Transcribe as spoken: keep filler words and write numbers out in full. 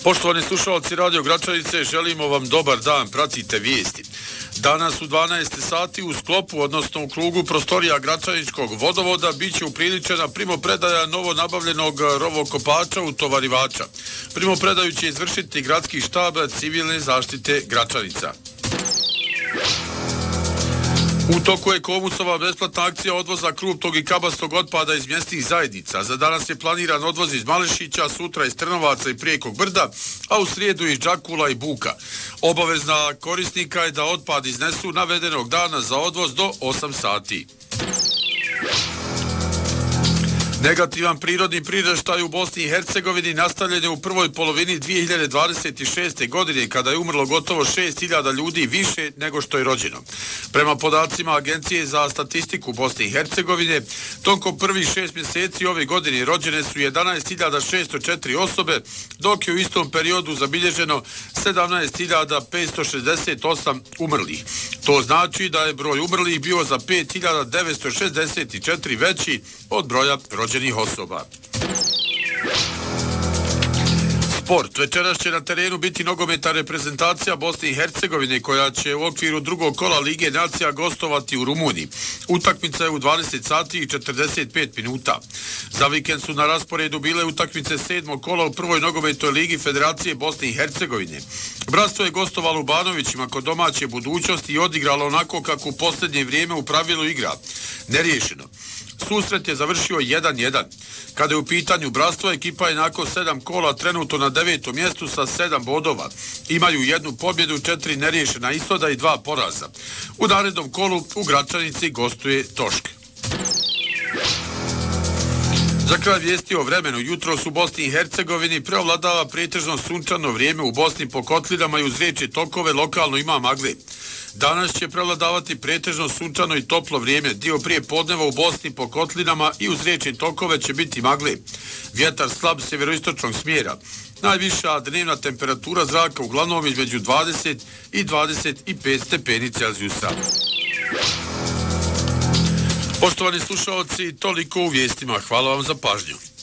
Poštovani slušalci Radio Gračanice, želimo vam dobar dan, pratite vijesti. Danas u dvanaest sati u sklopu, odnosno u krugu prostorija Gračaničkog vodovoda, bit će upriličena primopredaja novo nabavljenog rovokopača utovarivača. Primopredaju će izvršiti gradski štab civilne zaštite Gračanica. U toku je Komusova besplatna akcija odvoza kruptog i kabastog otpada iz mjesnih zajednica. Za danas je planiran odvoz iz Malešića, sutra iz Trnovaca i Prijekog brda, a u srijedu iz Đakula i Buka. Obavezna korisnika je da otpad iznesu navedenog dana za odvoz do osam sati. Negativan prirodni priraštaj u Bosni i Hercegovini nastavljen je u prvoj polovini dvije hiljade dvadeset šeste. godine, kada je umrlo gotovo šest hiljada ljudi više nego što je rođeno. Prema podacima Agencije za statistiku Bosne i Hercegovine, tokom prvih šest mjeseci ove godine rođene su jedanaest hiljada šesto četiri osobe, dok je u istom periodu zabilježeno sedamnaest hiljada petsto šezdeset osam umrlih. To znači da je broj umrlih bio za pet hiljada devetsto šezdeset četiri veći od broja rođenih osoba. Sport. Večeras će na terenu biti nogometna reprezentacija Bosne i Hercegovine koja će u okviru drugog kola Lige nacija gostovati u Rumuniji. Utakmica je u dvadeset sati i četrdeset pet minuta. Za vikend su na rasporedu bile utakmice sedmog kola u prvoj nogometnoj ligi Federacije Bosne i Hercegovine. Bratstvo je gostovalo u Banovićima kod domaće Budućnosti i odigralo onako kako u posljednje vrijeme u pravilu igra. Neriješeno. Susret je završio jedan jedan. Kada je u pitanju Bratstvo, ekipa je nakon sedam kola trenutno na devetom mjestu sa sedam bodova. Imaju jednu pobjedu, četiri neriješena ishoda i dva poraza. U narednom kolu u Gračanici gostuje Toške. Za kraj vijesti o vremenu, jutros u Bosni i Hercegovini preovladava pretežno sunčano vrijeme, u Bosni po kotlinama i uz riječne tokove lokalno ima magle. Danas će prevladavati pretežno sunčano i toplo vrijeme. Dio prije podneva u Bosni po kotlinama i uz riječne tokove će biti magle. Vjetar slab sjeveroistočnog smjera. Najviša dnevna temperatura zraka uglavnom između dvadeset i dvadeset pet stepeni Celzijusa. Poštovani slušalci, toliko u vijestima. Hvala vam za pažnju.